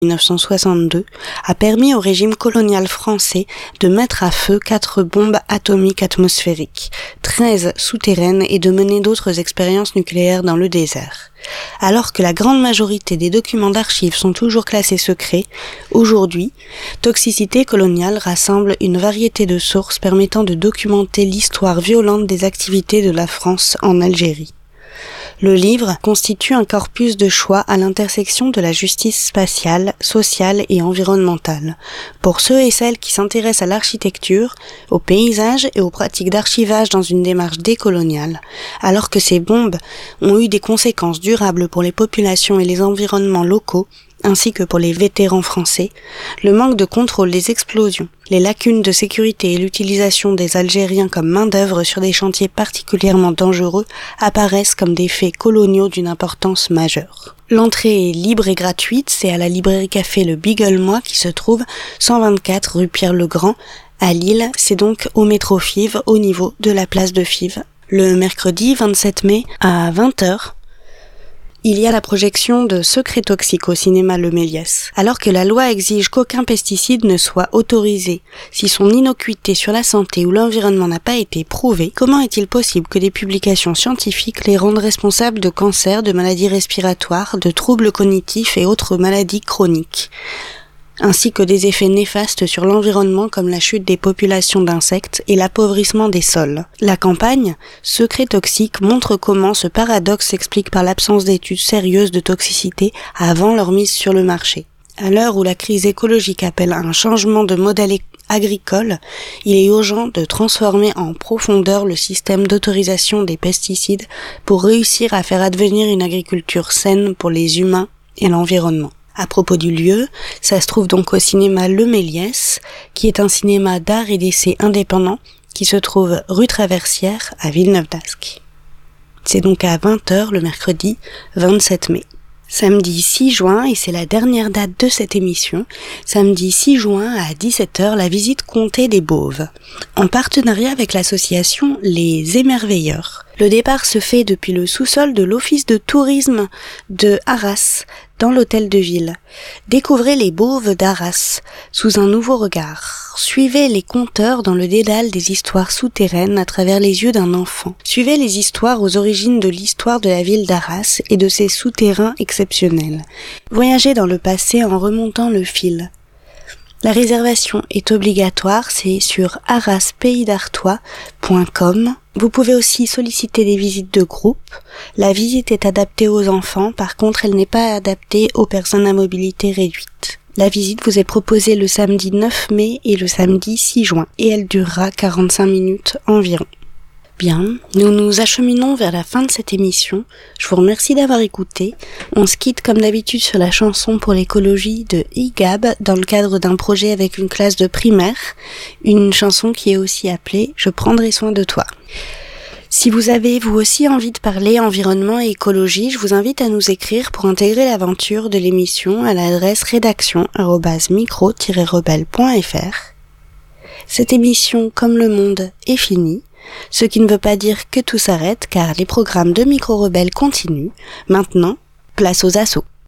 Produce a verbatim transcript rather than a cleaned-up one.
dix-neuf cent soixante-deux a permis au régime colonial français de mettre à feu quatre bombes atomiques atmosphériques, treize souterraines et de mener d'autres expériences nucléaires dans le désert. Alors que la grande majorité des documents d'archives sont toujours classés secrets, aujourd'hui, Toxicité coloniale rassemble une variété de sources permettant de documenter l'histoire violente des activités de la France en Algérie. Le livre constitue un corpus de choix à l'intersection de la justice spatiale, sociale et environnementale, pour ceux et celles qui s'intéressent à l'architecture, au paysage et aux pratiques d'archivage dans une démarche décoloniale, alors que ces bombes ont eu des conséquences durables pour les populations et les environnements locaux, ainsi que pour les vétérans français, le manque de contrôle des explosions, les lacunes de sécurité et l'utilisation des Algériens comme main-d'œuvre sur des chantiers particulièrement dangereux apparaissent comme des faits coloniaux d'une importance majeure. L'entrée est libre et gratuite, c'est à la librairie café Le Biglemois qui se trouve cent vingt-quatre rue Pierre-le-Grand à Lille, c'est donc au métro Fives, au niveau de la place de Fives. Le mercredi vingt-sept mai à vingt heures, il y a la projection de Secrets toxiques au cinéma Le Méliès. Alors que la loi exige qu'aucun pesticide ne soit autorisé si son innocuité sur la santé ou l'environnement n'a pas été prouvée, comment est-il possible que des publications scientifiques les rendent responsables de cancers, de maladies respiratoires, de troubles cognitifs et autres maladies chroniques, ainsi que des effets néfastes sur l'environnement comme la chute des populations d'insectes et l'appauvrissement des sols. La campagne Secrets toxiques montre comment ce paradoxe s'explique par l'absence d'études sérieuses de toxicité avant leur mise sur le marché. À l'heure où la crise écologique appelle à un changement de modèle agricole, il est urgent de transformer en profondeur le système d'autorisation des pesticides pour réussir à faire advenir une agriculture saine pour les humains et l'environnement. À propos du lieu, ça se trouve donc au cinéma Le Méliès, qui est un cinéma d'art et d'essai indépendant qui se trouve rue Traversière à Villeneuve-d'Ascq. C'est donc à vingt heures le mercredi vingt-sept mai. Samedi six juin, et c'est la dernière date de cette émission, samedi six juin à dix-sept heures, la visite Comté des Bauves, en partenariat avec l'association Les Émerveilleurs. Le départ se fait depuis le sous-sol de l'office de tourisme de Arras, dans l'hôtel de ville. Découvrez les Bauves d'Arras sous un nouveau regard. Suivez les conteurs dans le dédale des histoires souterraines à travers les yeux d'un enfant. Suivez les histoires aux origines de l'histoire de la ville d'Arras et de ses souterrains exceptionnels. Voyagez dans le passé en remontant le fil. La réservation est obligatoire, c'est sur arras pays d'artois point com. Vous pouvez aussi solliciter des visites de groupe. La visite est adaptée aux enfants, par contre elle n'est pas adaptée aux personnes à mobilité réduite. La visite vous est proposée le samedi neuf mai et le samedi six juin, et elle durera quarante-cinq minutes environ. Bien, nous nous acheminons vers la fin de cette émission. Je vous remercie d'avoir écouté. On se quitte comme d'habitude sur la chanson pour l'écologie de I G A B dans le cadre d'un projet avec une classe de primaire. Une chanson qui est aussi appelée « Je prendrai soin de toi ». Si vous avez vous aussi envie de parler environnement et écologie, je vous invite à nous écrire pour intégrer l'aventure de l'émission à l'adresse rédaction arobase micro tiret rebelle point f r. Cette émission, comme le monde, est finie. Ce qui ne veut pas dire que tout s'arrête, car les programmes de Micro Rebelle continuent. Maintenant, place aux assos.